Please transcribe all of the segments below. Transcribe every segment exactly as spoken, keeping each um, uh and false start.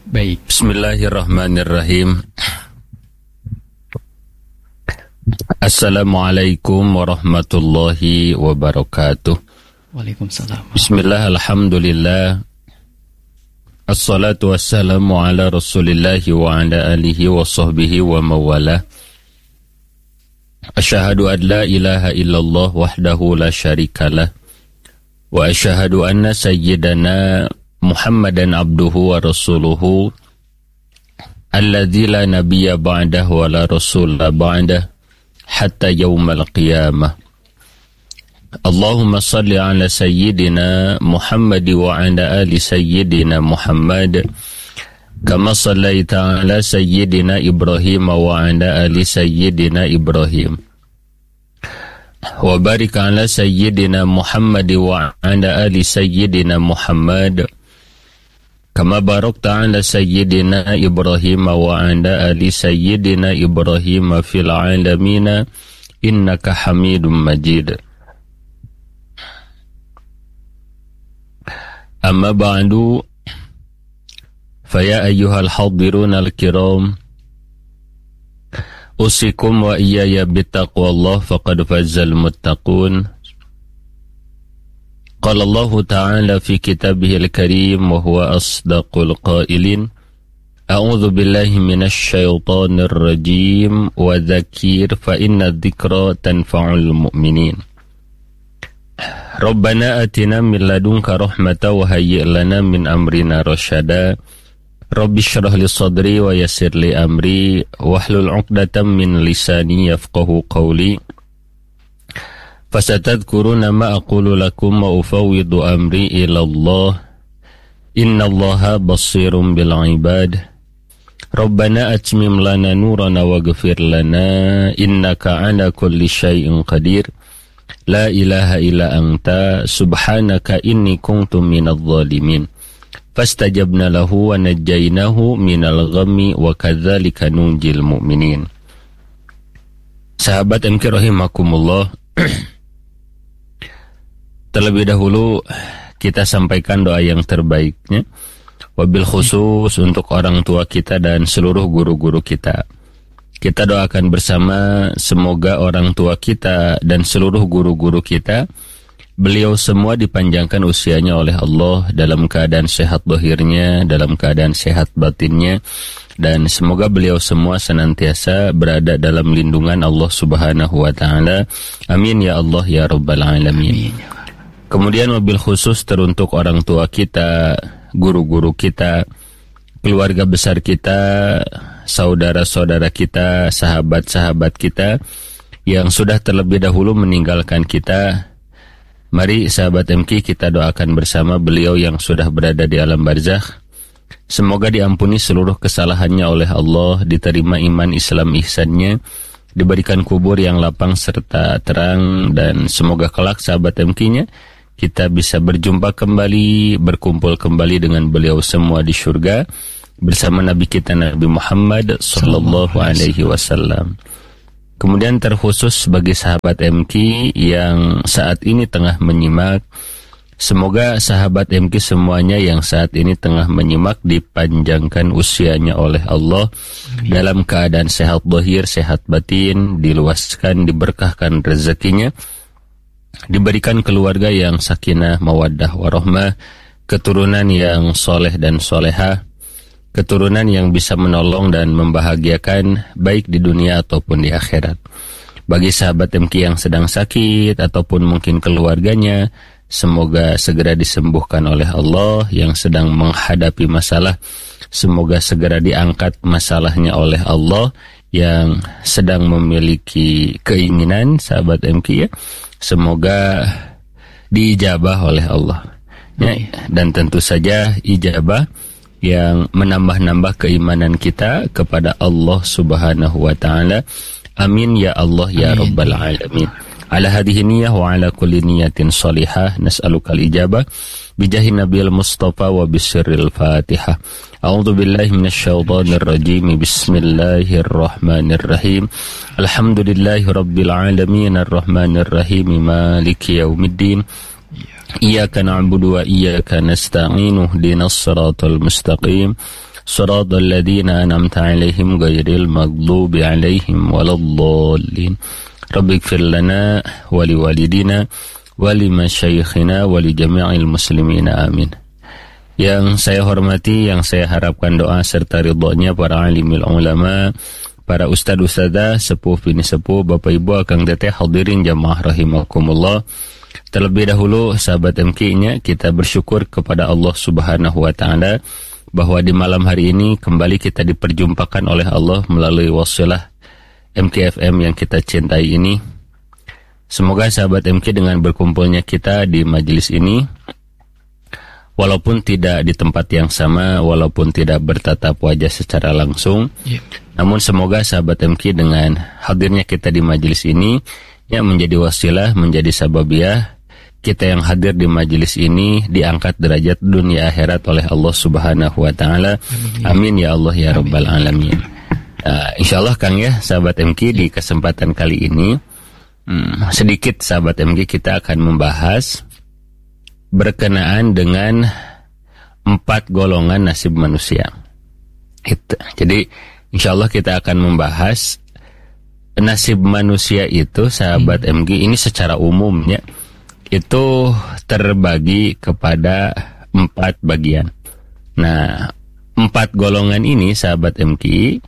Baik. Bismillahirrahmanirrahim. Assalamualaikum warahmatullahi wabarakatuh. Waalaikumsalam. Bismillah, alhamdulillah. Assalatu wassalamu ala rasulillahi wa ala alihi wa sahbihi wa mawalah. Asyhadu an la ilaha illallah wahdahu la syarikalah. Wa asyhadu anna sayyidana Muhammadan abduhu wa rasuluhu alladzi la nabiyya ba'dahu wa la rasula ba'dahu hatta yaumal qiyamah. Allahumma salli ala sayyidina Muhammad wa ala ali sayyidina Muhammad kama sallaita ala sayyidina Ibrahim wa ala ali sayyidina Ibrahim wa barik ala sayyidina Muhammad wa ala ali sayyidina Muhammad kama barakta ala sayyidina Ibrahim wa ala ali sayyidina Ibrahim fil alamin innaka Hamidum Majid. Amma ba'du, faya ayyuhal hadirun al-kiram, usikum wa iyaya bittaqwallah faqad fazzal muttaqun. Qala Allah Ta'ala fi kitabihil karim wa huwa asdaqul qailin. A'udzu billahi minasy syaithanir rajim wa dzakir fa inna dzikra tanfa'ul mu'minin. Rabbana atina min ladunka rahmatan wa hayyi' lana min amrina rasyada. Rabbi shrah li sadri wa yassir li amri wahlul 'uqdatam min lisani yafqahu qawli. Fasatadhkuruna ma aqulu lakum wa ufawwidu amri ila Allah. Innallaha basirun bil 'ibad. Rabbana atmim lana nurana waghfir lana innaka 'ala kulli syai'in qadir. La ilaha illa anta subhanaka inni kuntu minadh dhalimin. Fastajabna lahu wa najjaynahu minal ghammi wa kadzalika nunjil mu'minin. Sahabat M K rahimakumullah, terlebih dahulu kita sampaikan doa yang terbaiknya, wabil khusus untuk orang tua kita dan seluruh guru-guru kita. Kita doakan bersama semoga orang tua kita dan seluruh guru-guru kita, beliau semua dipanjangkan usianya oleh Allah dalam keadaan sehat zahirnya, dalam keadaan sehat batinnya, dan semoga beliau semua senantiasa berada dalam lindungan Allah Subhanahu wa Ta'ala. Amin ya Allah ya Rabbal Alamin. Kemudian wabil khusus teruntuk orang tua kita, guru-guru kita, keluarga besar kita, saudara-saudara kita, sahabat-sahabat kita yang sudah terlebih dahulu meninggalkan kita. Mari sahabat M K kita doakan bersama beliau yang sudah berada di alam barzakh. Semoga diampuni seluruh kesalahannya oleh Allah, diterima iman Islam ihsannya, diberikan kubur yang lapang serta terang, dan semoga kelak sahabat M K-nya kita bisa berjumpa kembali, berkumpul kembali dengan beliau semua di surga bersama Nabi kita Nabi Muhammad sallallahu alaihi wasallam. Kemudian terkhusus bagi sahabat M K yang saat ini tengah menyimak, semoga sahabat M K semuanya yang saat ini tengah menyimak dipanjangkan usianya oleh Allah. Amin. Dalam keadaan sehat zahir, sehat batin, diluaskan, diberkahkan rezekinya, diberikan keluarga yang sakinah, mawaddah, warahmah, keturunan yang soleh dan solehah, keturunan yang bisa menolong dan membahagiakan baik di dunia ataupun di akhirat. Bagi sahabat M K yang sedang sakit ataupun mungkin keluarganya, semoga segera disembuhkan oleh Allah. Yang sedang menghadapi masalah, semoga segera diangkat masalahnya oleh Allah. Yang sedang memiliki keinginan, sahabat M K ya, semoga diijabah oleh Allah ya, dan tentu saja ijabah yang menambah-nambah keimanan kita kepada Allah Subhanahu wa Ta'ala. Amin ya Allah ya Amin. Rabbal Alamin. Ala hadhihi niyyah wa ala kulli niyatin salihah nas'alukal ijabah bijahi Nabil Mustafa wa bisirril Fatihah. A'udzu billahi minasyaitonir rajim. Bismillahirrahmanirrahim. Alhamdulillahi rabbil alamin arrahmanir rahim maliki yaumiddin. Iyyaka na'budu wa iyyaka nasta'in ihdinas siratal mustaqim siratal ladzina an'amta 'alaihim ghairil maghdubi 'alaihim waladdallin. Rabbighfir lana wa liwalidina wa limasyaikhina wa li jami'il muslimina amin. Yang saya hormati, yang saya harapkan doa serta ridhonya para alimil ulama, para ustad-ustadzah, sepuh bini sepuh, bapak ibu, akang teteh, hadirin jamaah rahimakumullah. Terlebih dahulu sahabat M K-nya, kita bersyukur kepada Allah Subhanahu wa taala bahwa di malam hari ini kembali kita diperjumpakan oleh Allah melalui wasilah M K F M yang kita cintai ini. Semoga sahabat M K dengan berkumpulnya kita di majelis ini, walaupun tidak di tempat yang sama, walaupun tidak bertatap wajah secara langsung, yeah. Namun semoga sahabat M K dengan hadirnya kita di majelis ini yang menjadi wasilah, menjadi sababiah kita yang hadir di majelis ini diangkat derajat dunia akhirat oleh Allah Subhanahu wa taala. Amin ya Allah ya Rabbal alamin. Uh, insyaallah Kang ya, sahabat M K, di kesempatan kali ini hmm, sedikit sahabat M K kita akan membahas berkenaan dengan empat golongan nasib manusia. Itu. Jadi insyaallah kita akan membahas nasib manusia itu sahabat hmm. M G ini secara umumnya itu terbagi kepada empat bagian. Nah, empat golongan ini sahabat M K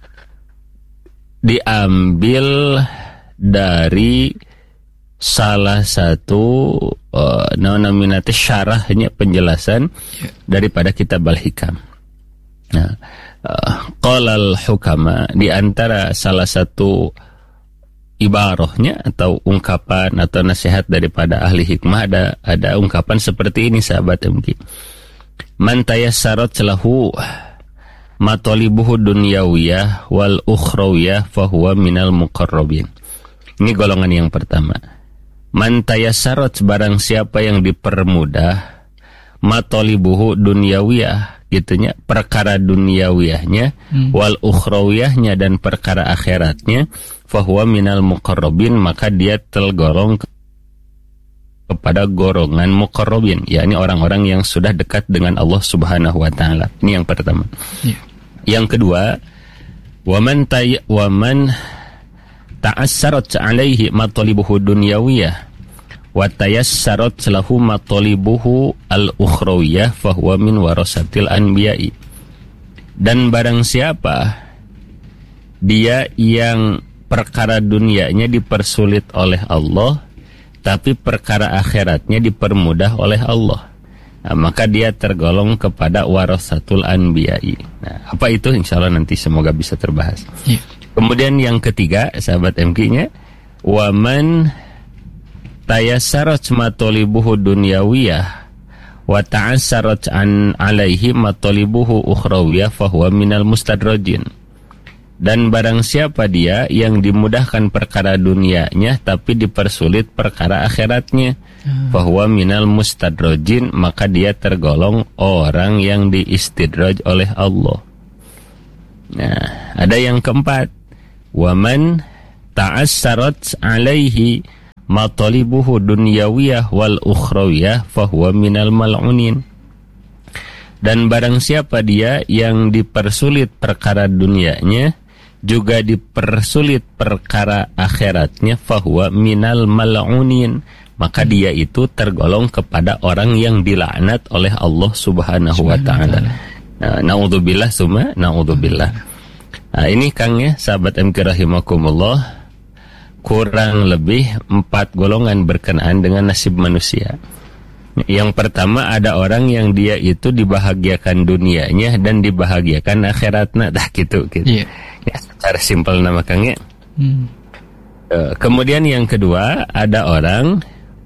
diambil dari salah satu uh, nominati syarahnya penjelasan yeah. daripada kitab Al-Hikam. Nah, uh, qalal hukama, di antara salah satu ibarahnya atau ungkapan atau nasihat daripada ahli hikmah ada ada ungkapan seperti ini sahabat M K. Man tayassarat lahu matalibuhu dunyawiyah wal ukhrawiyah fahuwa minal muqarrabin. Ini golongan yang pertama. Man tayassarat, barang siapa yang dipermudah matalibuhu dunyawiyah gitunya, perkara duniawiyahnya, hmm. wal ukhrawiyahnya, dan perkara akhiratnya, fahuwa minal muqarrabin, maka dia tergolong kepada golongan muqarrabin, yakni orang-orang yang sudah dekat dengan Allah Subhanahu wa taala. Ini yang pertama. Yeah. Yang kedua, waman tay waman ta'assarat 'alaihi matalibuhu dunyawiyah wa tayassarat lahu matalibuhu al-ukhrawiyah fahuwa min warasatil anbiya'i. Dan barang siapa dia yang perkara dunianya dipersulit oleh Allah, tapi perkara akhiratnya dipermudah oleh Allah, nah, maka dia tergolong kepada warasatul anbiya'i. Nah, apa itu? Insyaallah nanti semoga bisa terbahas. Yeah. Kemudian yang ketiga sahabat M K-nya, waman tayassarat matalibuhu dunyawiyah wa ta'assarat an alaihi matalibuhu ukhrawiyah fahuwa minal mustadrajin. Dan barang siapa dia yang dimudahkan perkara dunianya tapi dipersulit perkara akhiratnya, hmm. fahuwa minal mustadrajin, maka dia tergolong orang yang diistidraj oleh Allah. Nah, ada yang keempat, waman ta'assarat alaihi matalibuhu dunyawiyah wal ukhrawiyah fahuwa minal mal'unin. Dan barang siapa dia yang dipersulit perkara dunianya juga dipersulit perkara akhiratnya, fahuwa minal mal'unin, maka dia itu tergolong kepada orang yang dilaknat oleh Allah Subhanahu wa taala. Nah, naudzubillah summa naudzubillah. Nah, ini Kang ya, sahabat M K rahimakumullah, kurang lebih empat golongan berkenaan dengan nasib manusia. Yang pertama, ada orang yang dia itu dibahagiakan dunianya dan dibahagiakan akhiratnya, dah gitu gitu. Yeah. Ya, secara simpel nama Kang ya. Hmm. Kemudian yang kedua, ada orang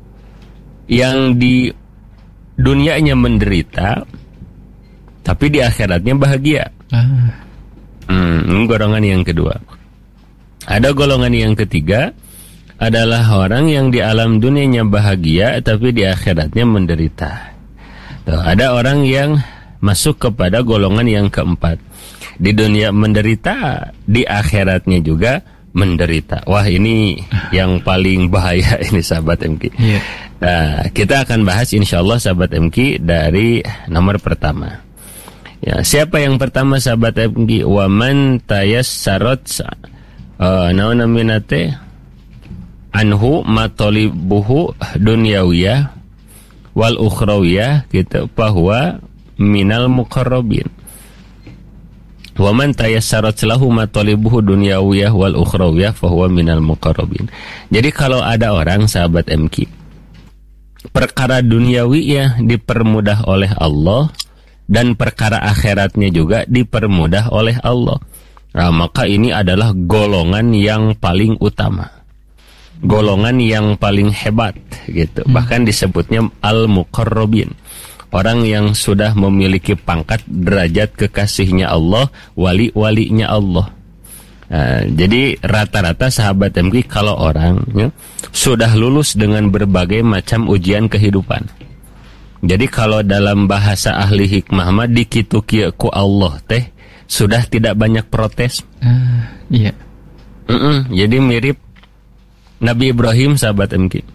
yang di dunianya menderita tapi di akhiratnya bahagia. Ah. Hmm, ini golongan yang kedua. Ada golongan yang ketiga, adalah orang yang di alam dunianya bahagia tapi di akhiratnya menderita. Tuh, ada orang yang masuk kepada golongan yang keempat. Di dunia menderita, di akhiratnya juga menderita. Wah, ini yang paling bahaya ini sahabat M K. Yeah. Nah, kita akan bahas insyaallah sahabat M K dari nomor pertama. Ya, siapa yang pertama sahabat M K? Wa man tayassarat uh, nauna minate anhu matalibuhu dunyawiyah wal ukhrawiyah gitu bahwa minal muqarrabin. Wa man tayassarat lahu matalibuhu dunyawiyah wal ukhrawiyah fahuwa minal muqarrabin. Jadi kalau ada orang sahabat M K, perkara duniawiyah dipermudah oleh Allah dan perkara akhiratnya juga dipermudah oleh Allah, nah, maka ini adalah golongan yang paling utama, golongan yang paling hebat gitu. Hmm. Bahkan disebutnya al-muqarrabin, orang yang sudah memiliki pangkat derajat kekasihnya Allah, wali-walinya Allah. Nah, jadi rata-rata sahabat M K kalau orang ya, sudah lulus dengan berbagai macam ujian kehidupan. Jadi kalau dalam bahasa ahli hikmah mah dikituki ku Allah teh sudah tidak banyak protes. Uh, iya. Mm-mm, jadi mirip Nabi Ibrahim sahabat M K.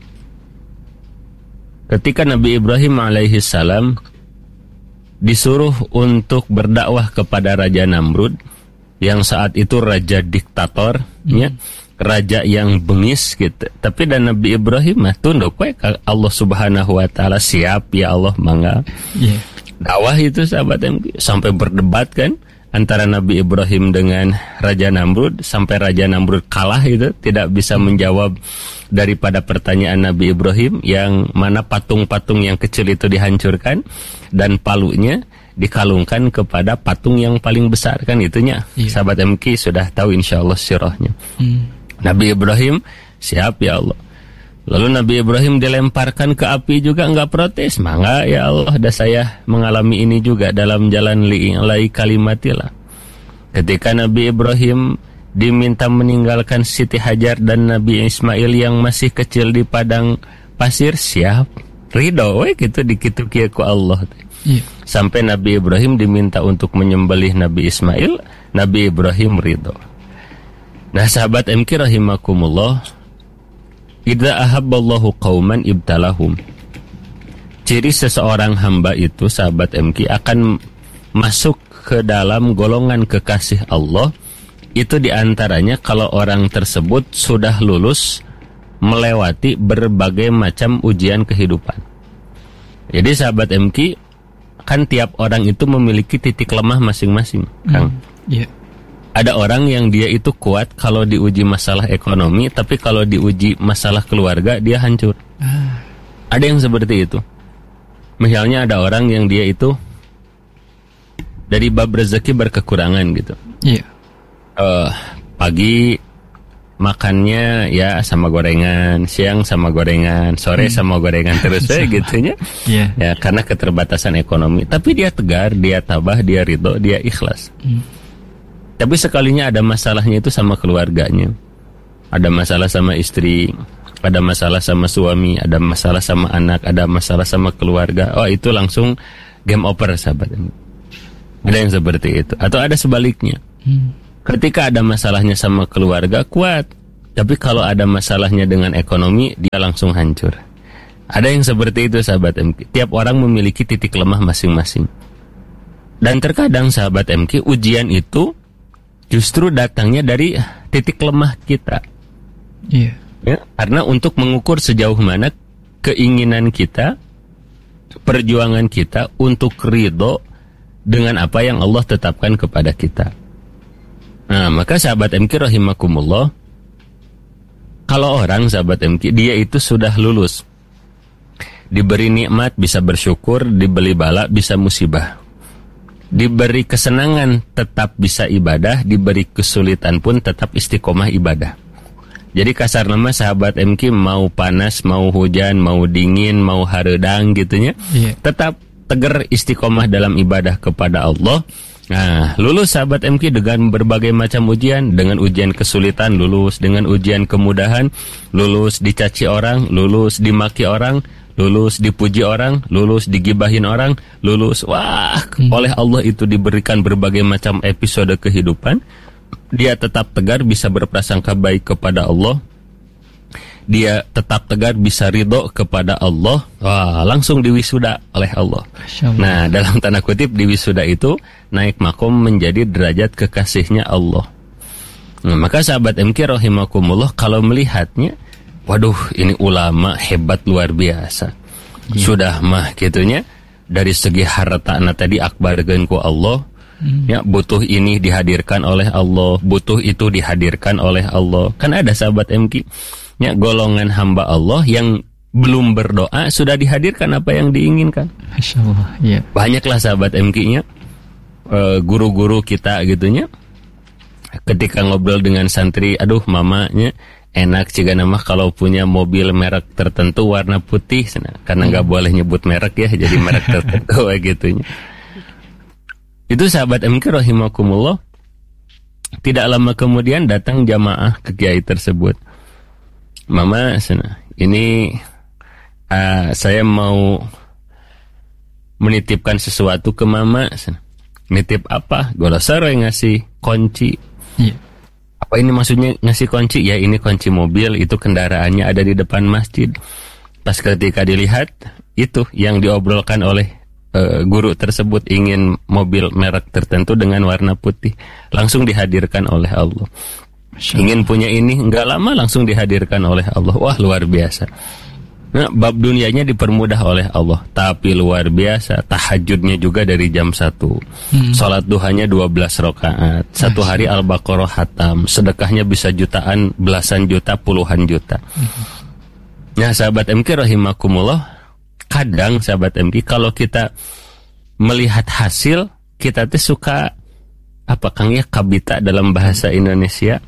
Ketika Nabi Ibrahim alaihi salam disuruh untuk berdakwah kepada Raja Namrud yang saat itu raja diktator, hmm. ya, raja yang bengis gitu. Tapi dan Nabi Ibrahim mah tunduk we ka Allah Subhanahu wa taala, siap ya Allah mangga. Yeah. Dakwah itu sahabat M K sampai berdebat kan antara Nabi Ibrahim dengan Raja Namrud, sampai Raja Namrud kalah itu, tidak bisa menjawab daripada pertanyaan Nabi Ibrahim yang mana patung-patung yang kecil itu dihancurkan dan palunya dikalungkan kepada patung yang paling besar kan itunya. Yeah. Sahabat M K sudah tahu insyaallah sirahnya. Hmm. Nabi Ibrahim siap ya Allah. Lalu Nabi Ibrahim dilemparkan ke api juga enggak protes. Mangga ya Allah, dah saya mengalami ini juga dalam jalan li'ilai kalimatillah. Ketika Nabi Ibrahim diminta meninggalkan Siti Hajar dan Nabi Ismail yang masih kecil di padang pasir, siap. Ridho we gitu dikituki ku Allah. Yeah. Sampai Nabi Ibrahim diminta untuk menyembelih Nabi Ismail, Nabi Ibrahim ridho. Nah sahabat M K rahimakumullah, idza ahabballahu qauman ibtalahum. Ciri seseorang hamba itu sahabat M K akan masuk ke dalam golongan kekasih Allah. Itu diantaranya kalau orang tersebut sudah lulus melewati berbagai macam ujian kehidupan. Jadi sahabat M K, kan tiap orang itu memiliki titik lemah masing-masing, Kang. Hmm, yeah. Ada orang yang dia itu kuat kalau diuji masalah ekonomi, tapi kalau diuji masalah keluarga dia hancur. Ah. Ada yang seperti itu. Misalnya ada orang yang dia itu dari bab rezeki berkekurangan gitu. Iya. Yeah. Uh, pagi makannya ya sama gorengan, siang sama gorengan, sore hmm. sama gorengan terus ya gitunya. Yeah. Ya karena keterbatasan ekonomi. Tapi dia tegar, dia tabah, dia ridho, dia ikhlas. Hmm. Tapi sekalinya ada masalahnya itu sama keluarganya. Ada masalah sama istri, ada masalah sama suami, ada masalah sama anak, ada masalah sama keluarga. Oh itu langsung game over sahabat. Ada yang seperti itu. Atau ada sebaliknya. Hmm. Ketika ada masalahnya sama keluarga kuat, tapi kalau ada masalahnya dengan ekonomi dia langsung hancur. Ada yang seperti itu sahabat M K. Tiap orang memiliki titik lemah masing-masing. Dan terkadang sahabat M K, ujian itu justru datangnya dari titik lemah kita. Iya. Ya, karena untuk mengukur sejauh mana keinginan kita, perjuangan kita untuk ridho dengan apa yang Allah tetapkan kepada kita. Nah, maka sahabat M K rahimakumullah, kalau orang sahabat M K dia itu sudah lulus, diberi nikmat bisa bersyukur, diberi bala bisa musibah, diberi kesenangan tetap bisa ibadah, diberi kesulitan pun tetap istiqomah ibadah. Jadi kasar nama sahabat M K mau panas, mau hujan, mau dingin, mau haredang gitunya, yeah. tetap tegar istiqomah dalam ibadah kepada Allah. Nah, lulus sahabat M K dengan berbagai macam ujian, dengan ujian kesulitan lulus, dengan ujian kemudahan lulus, dicaci orang lulus, dimaki orang lulus, dipuji orang lulus, digibahin orang lulus. Wah, hmm. oleh Allah itu diberikan berbagai macam episode kehidupan. Dia tetap tegar, bisa berprasangka baik kepada Allah. dia tetap tegar bisa ridho kepada Allah, wah langsung diwisuda oleh Allah. Nah, dalam tanda kutip diwisuda itu naik makom menjadi derajat kekasihnya Allah. Nah, maka sahabat M K rahimakumullah, kalau melihatnya, waduh ini ulama hebat luar biasa. Yeah. Sudah mah gitunya dari segi harta na tadi akbarkeun ku Allah. Hmm. Ya, butuh ini dihadirkan oleh Allah, butuh itu dihadirkan oleh Allah. Kan ada sahabat M K, ya, golongan hamba Allah yang belum berdoa sudah dihadirkan apa yang diinginkan. Masya Allah, ya. Banyaklah sahabat M K-nya, e, guru-guru kita gitunya. Ketika ngobrol dengan santri, aduh mamanya enak jika nama kalau punya mobil merek tertentu warna putih, karena nggak hmm. boleh nyebut merek ya, jadi merek tertentu gitunya. Itu sahabat M K rahimakumullah, tidak lama kemudian datang jamaah ke kiai tersebut. Mama, sana, ini uh, saya mau menitipkan sesuatu ke mama. Sana. Nitip apa? Golosaro yang ngasih kunci. Yeah. Apa ini maksudnya ngasih kunci? Ya ini kunci mobil, itu kendaraannya ada di depan masjid. Pas ketika dilihat, itu yang diobrolkan oleh guru tersebut, ingin mobil merek tertentu dengan warna putih, langsung dihadirkan oleh Allah. Ingin punya ini, enggak lama langsung dihadirkan oleh Allah. Wah luar biasa. Nah, bab dunianya dipermudah oleh Allah, tapi luar biasa tahajudnya juga dari jam satu. hmm. Salat duhanya dua belas rakaat, satu hari Al-Baqarah khatam, sedekahnya bisa jutaan, belasan juta, puluhan juta. hmm. Nah sahabat M K rahimakumullah, kadang sahabat M K kalau kita melihat hasil, kita tuh suka apa Kang ya, kabita dalam bahasa Indonesia,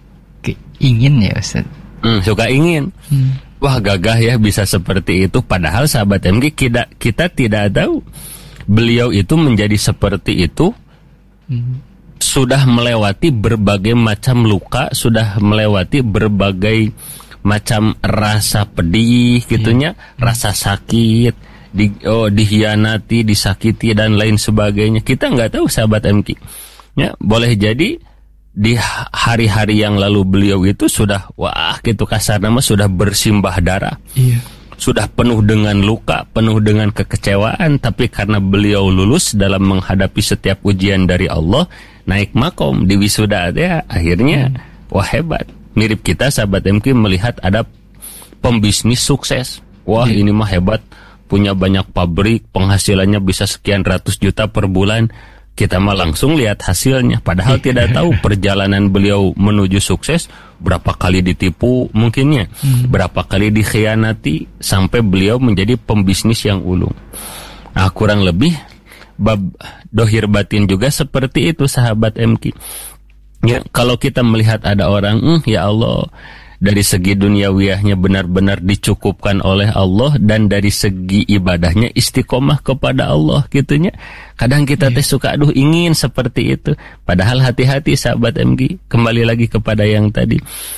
ingin ya Ustaz. Hmm, suka ingin. Hmm. Wah gagah ya bisa seperti itu. Padahal sahabat M K kita, kita tidak tahu beliau itu menjadi seperti itu. Hmm. Sudah melewati berbagai macam luka, sudah melewati berbagai macam rasa pedih gitunya, hmm. rasa sakit. Di, oh, dihianati, disakiti dan lain sebagainya. Kita nggak tahu sahabat M K. Ya, boleh jadi di hari-hari yang lalu beliau itu sudah wah gitu kasar nama sudah bersimbah darah. Iya. Sudah penuh dengan luka, penuh dengan kekecewaan, tapi karena beliau lulus dalam menghadapi setiap ujian dari Allah, naik makom di wisuda ya, akhirnya hmm. wah hebat. Mirip kita sahabat M K melihat ada pembisnis sukses. Wah, iya. Ini mah hebat. Punya banyak pabrik, penghasilannya bisa sekian ratus juta per bulan. Kita mah langsung lihat hasilnya, padahal tidak tahu perjalanan beliau menuju sukses, berapa kali ditipu mungkinnya, hmm. berapa kali dikhianati, sampai beliau menjadi pembisnis yang ulung. Nah, kurang lebih bab dohir batin juga seperti itu sahabat M K. Ya, kalau kita melihat ada orang, mm, ya Allah, dari segi duniawiyahnya benar-benar dicukupkan oleh Allah, dan dari segi ibadahnya istiqomah kepada Allah gitunya. Kadang kita teh suka aduh ingin seperti itu. Padahal hati-hati sahabat M G, kembali lagi kepada yang tadi.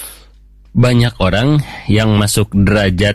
Banyak orang yang masuk derajat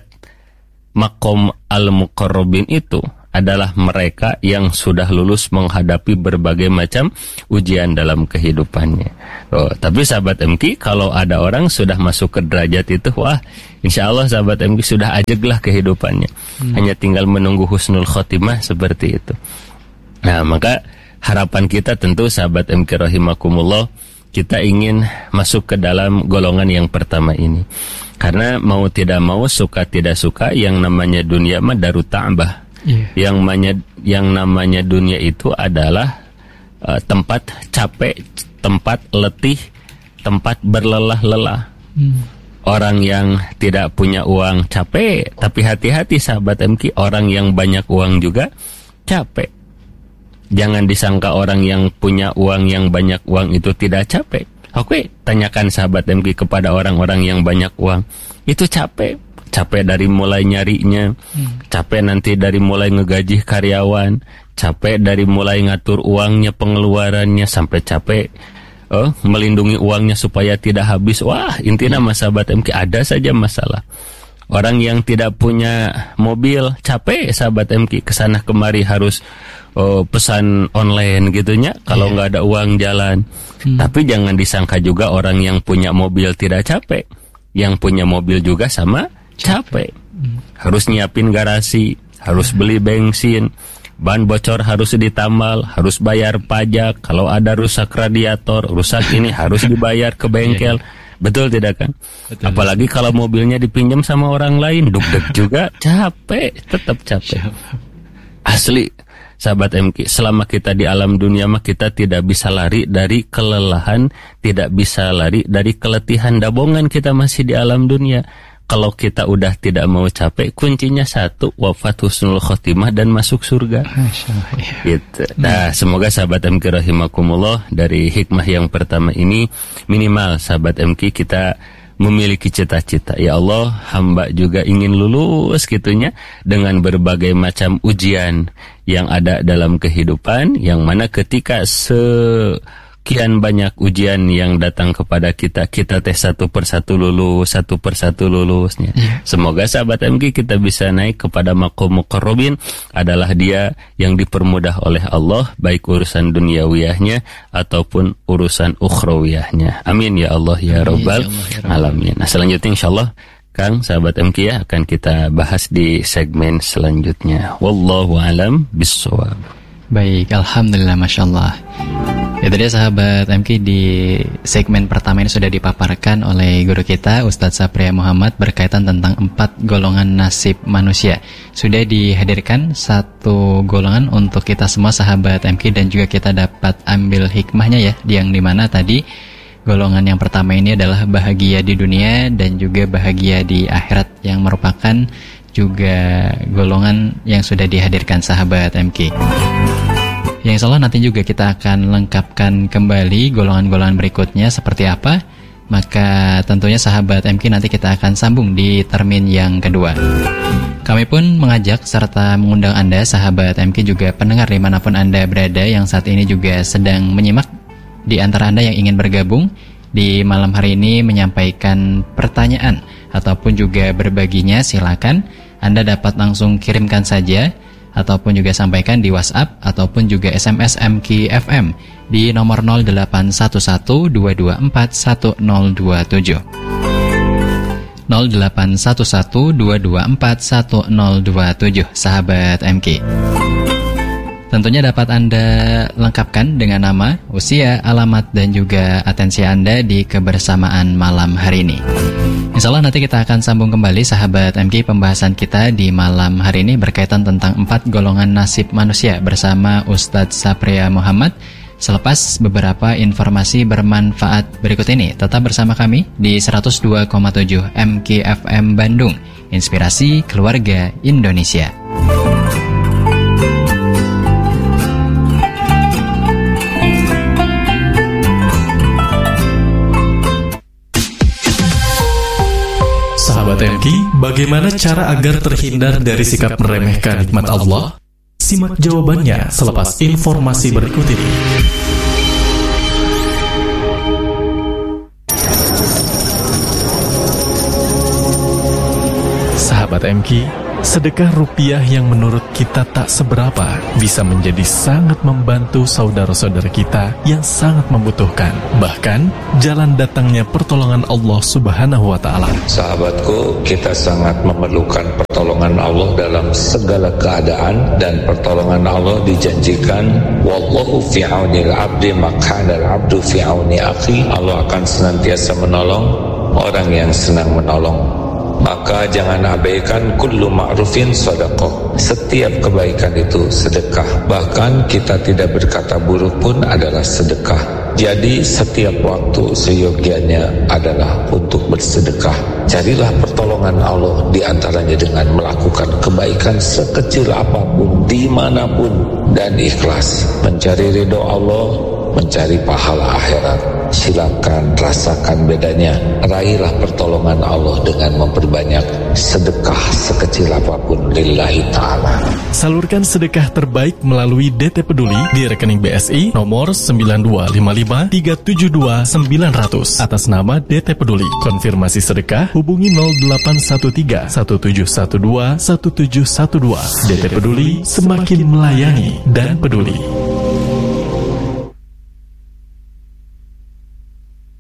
makom al-muqarrabin itu adalah mereka yang sudah lulus menghadapi berbagai macam ujian dalam kehidupannya. Oh, tapi sahabat M K, kalau ada orang sudah masuk ke derajat itu, wah, insya Allah sahabat M K sudah ajeglah kehidupannya. Hmm. Hanya tinggal menunggu husnul khotimah seperti itu. Nah, maka harapan kita tentu sahabat M K rahimakumullah, kita ingin masuk ke dalam golongan yang pertama ini. Karena mau tidak mau, suka tidak suka, yang namanya dunia mah daru ta'bah. Yeah. Yang namanya yang namanya dunia itu adalah uh, tempat capek, tempat letih, tempat berlelah-lelah. Hmm. Orang yang tidak punya uang capek, tapi hati-hati sahabat M K, orang yang banyak uang juga capek. Jangan disangka orang yang punya uang, yang banyak uang itu tidak capek. Oke, tanyakan sahabat M K kepada orang-orang yang banyak uang, itu capek. Capek dari mulai nyarinya, hmm. capek nanti dari mulai ngegaji karyawan, capek dari mulai ngatur uangnya, pengeluarannya, sampai capek oh, melindungi uangnya supaya tidak habis. Wah, intinya hmm. sahabat M K ada saja masalah. Orang yang tidak punya mobil capek sahabat M K, kesana kemari harus oh, pesan online gitunya kalau nggak yeah. ada uang jalan. Hmm. Tapi jangan disangka juga orang yang punya mobil tidak capek. Yang punya mobil juga sama capek. Harus nyiapin garasi, harus beli bensin, ban bocor harus ditambal, harus bayar pajak, kalau ada rusak radiator, rusak ini harus dibayar ke bengkel. Betul tidak kan? Betul. Apalagi kalau mobilnya dipinjam sama orang lain, deg-deg juga, capek, tetap capek. Asli, sahabat M K, selama kita di alam dunia mah kita tidak bisa lari dari kelelahan, tidak bisa lari dari keletihan. Dabongan kita masih di alam dunia. Kalau kita udah tidak mau capek, kuncinya satu, wafat husnul khotimah dan masuk surga. Gitu. Nah, semoga sahabat M K rahimakumullah, dari hikmah yang pertama ini, minimal sahabat M K kita memiliki cita-cita. Ya Allah, hamba juga ingin lulus gitunya dengan berbagai macam ujian yang ada dalam kehidupan, yang mana ketika sekian banyak ujian yang datang kepada kita, kita tes satu persatu lulus, satu persatu lulusnya. Yeah. Semoga sahabat M K kita bisa naik kepada maqam muqarrabin, adalah dia yang dipermudah oleh Allah, baik urusan duniawiyahnya ataupun urusan ukhrawiyahnya. Amin ya Allah ya Rabbal alamin. Nah, selanjutnya insyaallah Kang, sahabat M K ya, akan kita bahas di segmen selanjutnya. Wallahu alam bissawab. Baik, alhamdulillah, masya Allah. Itu dia sahabat M K, di segmen pertama ini sudah dipaparkan oleh guru kita Ustadz Sapria Muhammad berkaitan tentang empat golongan nasib manusia. Sudah dihadirkan satu golongan untuk kita semua sahabat M K, dan juga kita dapat ambil hikmahnya ya, yang dimana tadi golongan yang pertama ini adalah bahagia di dunia dan juga bahagia di akhirat, yang merupakan juga golongan yang sudah dihadirkan sahabat M K. Yang insya Allah nanti juga kita akan lengkapkan kembali golongan-golongan berikutnya seperti apa. Maka tentunya sahabat M K nanti kita akan sambung di termin yang kedua. Kami pun mengajak serta mengundang Anda sahabat M K, juga pendengar dimanapun Anda berada yang saat ini juga sedang menyimak, di antara Anda yang ingin bergabung di malam hari ini menyampaikan pertanyaan ataupun juga berbaginya, silakan Anda dapat langsung kirimkan saja ataupun juga sampaikan di WhatsApp ataupun juga S M S M K F M di nomor nol delapan satu satu dua dua empat satu nol dua tujuh nol delapan satu satu dua dua empat satu nol dua tujuh sahabat M K. Tentunya dapat Anda lengkapkan dengan nama, usia, alamat, dan juga atensi Anda di kebersamaan malam hari ini. Insya Allah nanti kita akan sambung kembali sahabat M K pembahasan kita di malam hari ini berkaitan tentang empat golongan nasib manusia bersama Ustadz Sapria Muhammad. Selepas beberapa informasi bermanfaat berikut ini, tetap bersama kami di seratus dua koma tujuh M K F M Bandung, Inspirasi Keluarga Indonesia. Sahabat M K, bagaimana cara agar terhindar dari sikap meremehkan nikmat Allah? Simak jawabannya selepas informasi berikut ini. Sahabat M K, sedekah rupiah yang menurut kita tak seberapa bisa menjadi sangat membantu saudara-saudara kita yang sangat membutuhkan. Bahkan, jalan datangnya pertolongan Allah Subhanahu wa Ta'ala. Sahabatku, kita sangat memerlukan pertolongan Allah dalam segala keadaan, dan pertolongan Allah dijanjikan, wallahu fi aunil abdi makana al-abdu fi auni akhi. Allah akan senantiasa menolong orang yang senang menolong. Maka jangan abaikan kullu ma'rufin sedekah. Setiap kebaikan itu sedekah. Bahkan kita tidak berkata buruk pun adalah sedekah. Jadi setiap waktu seyogianya adalah untuk bersedekah. Carilah pertolongan Allah di antaranya dengan melakukan kebaikan sekecil apapun, dimanapun, dan ikhlas. Mencari ridho Allah, mencari pahala akhirat. Silakan rasakan bedanya. Raihlah pertolongan Allah dengan memperbanyak sedekah sekecil apapun lillahi ta'ala. Salurkan sedekah terbaik melalui D T Peduli di rekening B S I nomor sembilan dua lima lima tiga tujuh dua sembilan nol nol atas nama D T Peduli. Konfirmasi sedekah hubungi nol delapan satu tiga satu tujuh satu dua satu tujuh satu dua. D T Peduli, semakin melayani dan peduli.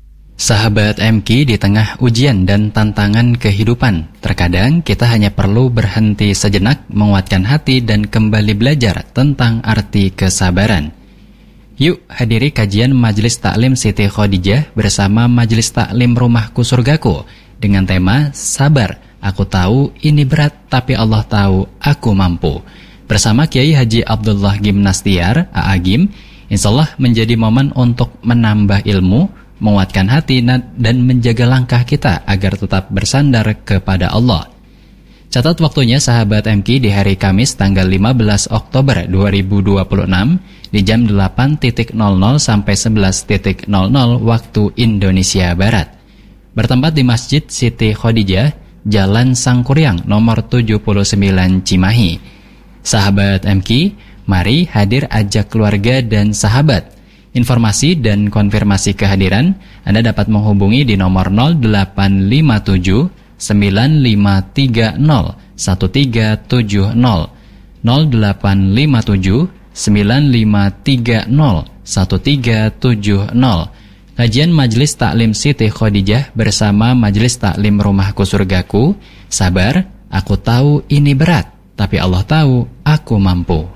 Sahabat M K, di tengah ujian dan tantangan kehidupan, terkadang kita hanya perlu berhenti sejenak, menguatkan hati dan kembali belajar tentang arti kesabaran. Yuk hadiri kajian Majelis Taklim Siti Khadijah bersama Majelis Taklim Rumahku Surgaku dengan tema Sabar, aku tahu ini berat tapi Allah tahu aku mampu. Bersama Kiai Haji Abdullah Gimnastiar, A A Gim, insyaallah menjadi momen untuk menambah ilmu, menguatkan hati dan menjaga langkah kita agar tetap bersandar kepada Allah. Catat waktunya sahabat M K di hari Kamis tanggal lima belas Oktober dua ribu dua puluh enam di jam delapan nol nol sampai sebelas nol nol waktu Indonesia Barat. Bertempat di Masjid Siti Khadijah, Jalan Sangkuriang nomor tujuh puluh sembilan Cimahi. Sahabat M K, mari hadir ajak keluarga dan sahabat. Informasi dan konfirmasi kehadiran Anda dapat menghubungi di nomor nol delapan lima tujuh sembilan lima tiga nol satu tiga tujuh nol nol delapan lima tujuh sembilan lima tiga nol satu tiga tujuh nol. Kajian Majelis Taklim Siti Khadijah bersama Majelis Taklim Rumahku Surgaku. Sabar, aku tahu ini berat, tapi Allah tahu aku mampu.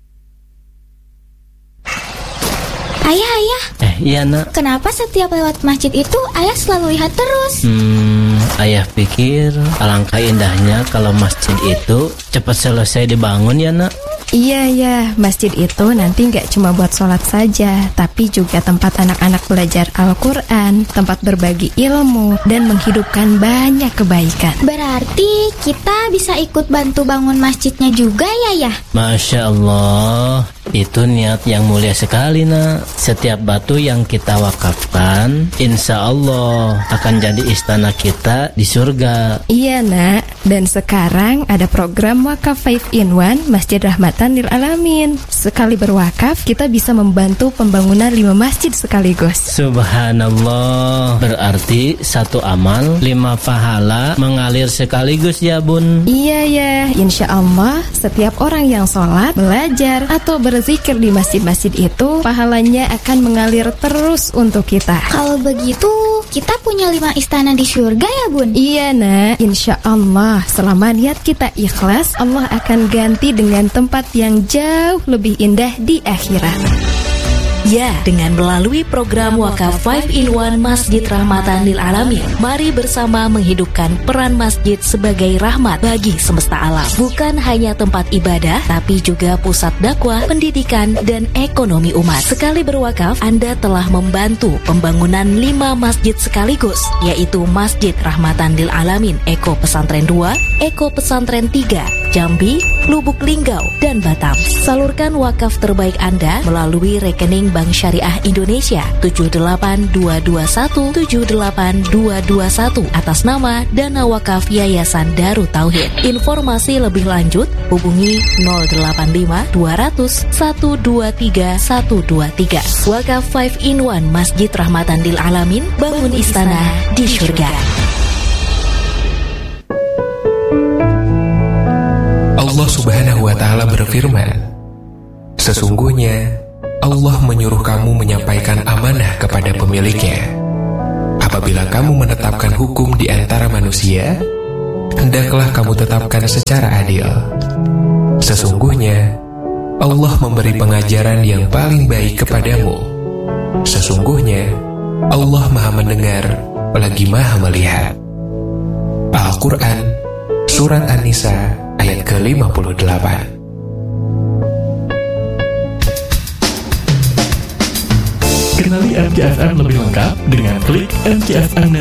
Ayah, ayah. Eh, iya nak. Kenapa setiap lewat masjid itu ayah selalu lihat terus? Hmm, ayah pikir alangkah indahnya kalau masjid itu cepat selesai dibangun ya nak. Iya ya, masjid itu nanti nggak cuma buat sholat saja, tapi juga tempat anak-anak belajar Al-Quran, tempat berbagi ilmu, dan menghidupkan banyak kebaikan. Berarti kita bisa ikut bantu bangun masjidnya juga ya ya? Masya Allah, itu niat yang mulia sekali nak. Setiap batu yang kita wakafkan, insya Allah akan jadi istana kita di surga. Iya nak, dan sekarang ada program Wakaf five in one Masjid Rahmatan Lil Alamin. Sekali berwakaf, kita bisa membantu pembangunan lima masjid sekaligus. Subhanallah, berarti satu amal, lima pahala mengalir sekaligus ya bun. Iya ya, insya Allah setiap orang yang sholat, belajar, atau berzikir di masjid-masjid itu, pahalanya akan mengalir terus untuk kita. Kalau begitu, kita punya lima istana di surga ya bun? Iya nak, insya Allah selama niat kita ikhlas, Allah akan ganti dengan tempat yang jauh lebih indah di akhirat. Ya, dengan melalui program Wakaf five in one Masjid Rahmatan Lil Alamin, mari bersama menghidupkan peran masjid sebagai rahmat bagi semesta alam. Bukan hanya tempat ibadah, tapi juga pusat dakwah, pendidikan, dan ekonomi umat. Sekali berwakaf, Anda telah membantu pembangunan lima masjid sekaligus, yaitu Masjid Rahmatan Lil Alamin Eko Pesantren dua, Eko Pesantren tiga, Jambi, Lubuk Linggau, dan Batam. Salurkan wakaf terbaik Anda melalui rekening Bank Syariah Indonesia tujuh delapan dua dua satu tujuh delapan dua dua satu atas nama Dana Wakaf Yayasan Darut Tauhid. Informasi lebih lanjut hubungi nol delapan lima dua nol nol satu dua tiga satu dua tiga. Wakaf five in one Masjid Rahmatan Lil Alamin, bangun istana di surga. Allah Subhanahu wa Ta'ala berfirman, sesungguhnya Allah menyuruh kamu menyampaikan amanah kepada pemiliknya. Apabila kamu menetapkan hukum di antara manusia, hendaklah kamu tetapkan secara adil. Sesungguhnya Allah memberi pengajaran yang paling baik kepadamu. Sesungguhnya Allah Maha Mendengar lagi Maha Melihat. Al-Quran Surat An-Nisa ayat ke lima puluh delapan. Kenali M K F M lebih lengkap dengan klik M K F M